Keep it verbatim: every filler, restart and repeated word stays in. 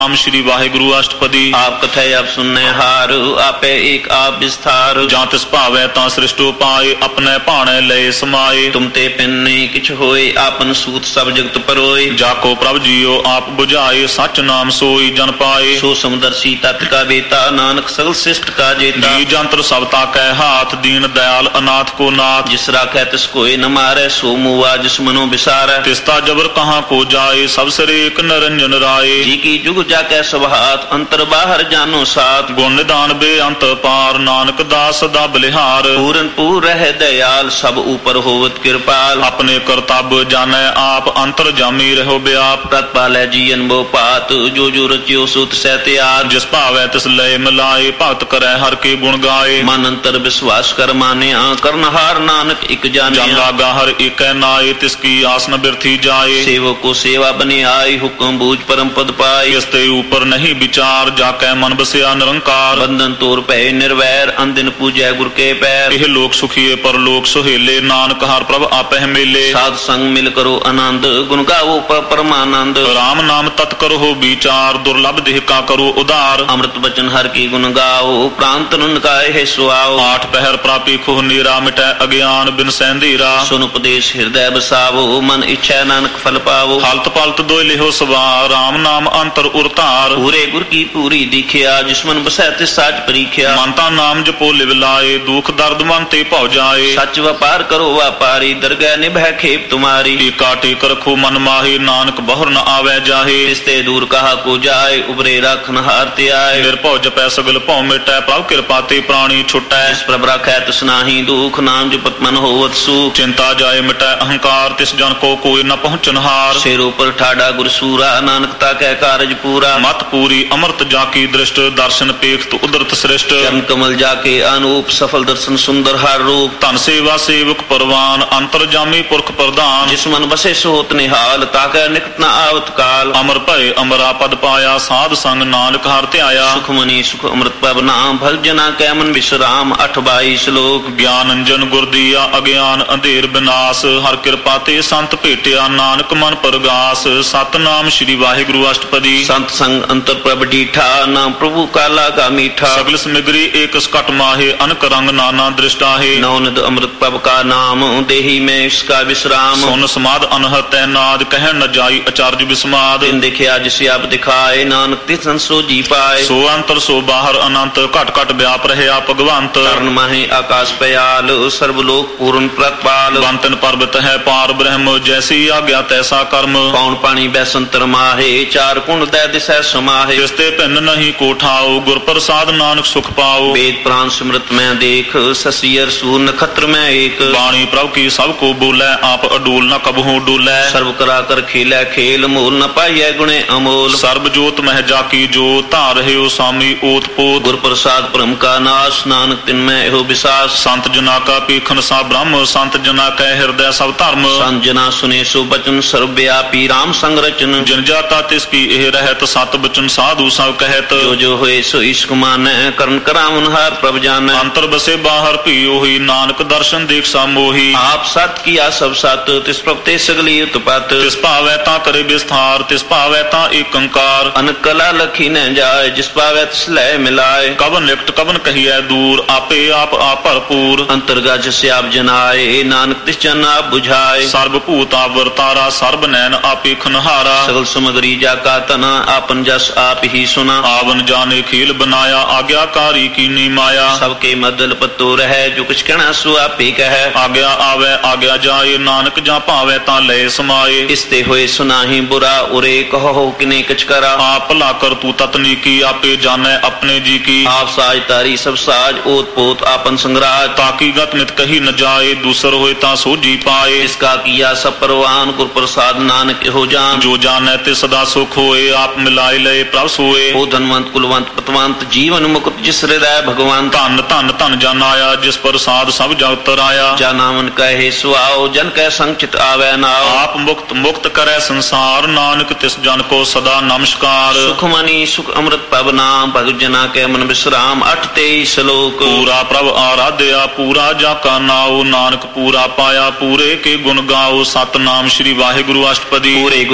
नाम श्री वाहिगुरु अष्टपदी। आप कथय आप सुनने हार, आपे एक आप विस्तार। जां तिस भावै तां सृष्टो पाए, अपने भाणे लय समाए। तुम ते पिन्ने किछ होए, आपन सूत सब जगत परोए। जाको प्रभ जियो आप बुझाए, सच नाम सोई जन पाए। सो समदर्शी तत् का बेता, नानक सगल शिष्ट का जेता। जी जंत्र सबता कै हाथ, दीन दयाल अनाथ को नाथ। जिस राखै तिस कोय न मारै, सो मुआ जिस मनो बिसारै। तिस्ता जबर कहाँ को जाए, सब सिरे एक निरंजन राय। जी की जुग जाकै सब हाथ, अंतर बाहर जानो साथ। गुण निदान बे अंत पार, नानक दास सदा बलिहार। पूरन पूर रह दयाल, सब ऊपर होवत कृपाल। अपने करतब जानै आप, अंतर जामी रहो व्याप। प्रतपालै जी अनबो पात, जो जो रचियो सुत सै त्यार। जिस भावै तिस लय मिलाए, भगत करै हर के गुण गाए। मन अंतर विश्वास कर मानिया, करनहार नानक इक जानिया। जन लागा हर एक नाए, तिसकी आस न बिरथी जाए। सेवक को सेवा बने आई, हुक्म बूझ परम पद पाए। इसते ऊपर नहीं विचार, जाकै मन बसिया निरंकार। बंधन तोर पै निर्वैर, अनदिन पूजै गुर के पैर। एह लोक सुखिए पर लोक सुहेले, नानक हर प्रभ आपह मेले। साध संग मिल करो आनंद, गुण गावो पर परमानंद। राम नाम तत् करो विचार, दुर्लभ देह का करो उदार। अमृत बचन हर की गुण गाओ, प्रांत नंद का है सुआओ। आठ पहर प्रापी खुह नीरा, मिटै अज्ञान बिन सैंधीरा। सुन उपदेश हृदय बसावो, मन इच्छा नानक फल पावो। हलत पलत दोय लिहो सवार, राम नाम अंतर उरतार। पूरे गुर की पूरी दिखिया, जिसमन बसै तिस साज परीखिया। मनता नाम जपो लिव लाए, दुख दर्द मन ते भव जाए। सच व्यापार करो व्यापारी, दरगह निभै खेप तुम्हारी। टीका टेक रखो मन माहे, नानक बहुर न आवे जाहे। तिस्ते दूर कहा को जाए, उबरे राखन हारते आए। निर्भव जपै सगल भौ मिटै, प्रभ कृपा ते प्राणी छुटै। जिस प्रभ राखै तिस नाहि दुख, नाम जपत मन होवत सुख। चिंता जाए मिटै अहंकार, तिस जन को कोई न पहुँचनहार। सिरों पर ठाड़ा गुर सूरा, नानकता कै कारज पूरा। मत पूरी अमृत जाकी दृष्ट, दर्शन पेख उदरत श्रेष्ठ। चरण कमल जाके अनूप, सफल दर्शन सुंदर हर रूप। धन सेवा सेवक परवान, अंतर जामी पुरख प्रधान। जिस मन बसे सोत निहाल, ताकै निकट न आवत काल। अमर भय अमरा पद पाया, साध संग नानक हर ध्याया। सुख मनी सुख अमृत पब नाम, भल जना कै मन विश्राम। अठ बाई श्लोक। ज्ञान अंजन गुर दिया, अज्ञान अंधेर विनाश। हर कृपा ते संत भेटिया, नानक मन परगास। सतनाम श्री वाहिगुरु अष्टपदी। संत संग अंतर प्रभ डीठा, नाम प्रभु काला का मीठा। सगल समग्री एक सकट माहे, अनक रंग नाना दृष्टा है। नौनद अमृत पब का नाम, देही में इसका विश्राम। सुन समाद अनहत नाद, कह न जाई आचार्य विस्माद। दिन देखिया जिसे आप दिखाए, नानक तिसन सो जी पाए। सो अंतर सो बाहर अनंत, घट घट व्याप रहे आप भगवंत। कर्ण माहे आकाश पयाल, सर्वलोक पूर्ण प्रतपाल। बंतन पर्वत है पार ब्रह्म, जैसी आज्ञा तैसा कर्म। पौन पानी बैसंतर माहे, चार कुंड दै दिशा समाहे। जिसते भिन्न नहीं कोठाओ, गुर प्रसाद नानक सुख पाओ। वेद प्राण सिमृत में देख, शशियर सूर नक्षत्र में एक। वाणी प्रभ की सबको बोले, आप अडोल न कबहू डोलै। सर्व करा कर खेलै खेल, मोल न पाइयै गुणे अमोल। सर्व जोत मह जाकी जो, धार रहे हो स्वामी ओत पोत। गुर प्रसाद परम का नाश, नानक तिन में एहो विसास। संत जना का पीखन सा ब्रह्म, संत जना कै हृदय सब धर्म। संत जना सुने सो बचन, सर्वव्यापी राम संग रचन। जिन जाता तिसकी एह रहत, सत बचन साधु सब कहत। जो जो होए सो इश्क मानै, करण करावन हार प्रभ जानै। अंतर बसे बाहर पियो ही, नानक दर्शन देख सा मोही। आप सत किया सब सत, तिस प्रभ ते सगली उत्पत। तिस भावै ता करे विस्तार, तिस भावै ता एक अंकार। अनक कला लखी न जाय, जिस पावै तिस लय मिलाय। कवन निकट कवन कहिए दूर, आपे आप आप भरपूर। अंतर्गत से आप जनाए, नानक तिस जन आप बुझाए। सर्वभूत आवरतारा, सर्व नैन आपे खनहारा। सगल समगरी जाका तना, आपन जस आप ही सुना। आवन जाने खेल बनाया, आज्ञाकारी की नी माया। सबके मदल पतो रहे, जो कुछ कहना सो आपे कहे। आज्ञा आवे आज्ञा जाए, नानक जा भावे ता लय समाए। इसते होए सुनाही बुरा, उरे कहो किने कछ करा। आप भला कर तू ततनी की, आपे जाने अपने जी की। आप साज तारी सब साज, ओत पोत आपन संगराज। ताकि गत नित कही न जाए, दूसर होए ता सो जी पाए। इसका किया सब परवान, गुर प्रसाद नानक हो जान। जो जाने ते सदा सुख होए, आप मिलाए लय प्रभ सोए। ओ धनवंत कुलवंत पतवंत, जीवन मुकुट जिस हृदय भगवान। धन धन धन जन आया, जिस प्रसाद सब जगत राया। जानावन कहे सुआओ, जन कह संचित आवे नाओ। आप मुक्त मुक्त करे संसार, नानक तिस जन को सदा नमस्कार। सुख मनी सुख अमृत पब नाम, भगत जना के मन विश्राम। अठ तेईस श्लोक। पूरा प्रभ आराध्या, पूरा जाका नाओ। नानक पूरा पाया, पूरे के गुण गाओ। सतनाम श्री वाहिगुरु अष्टपदी। पूरे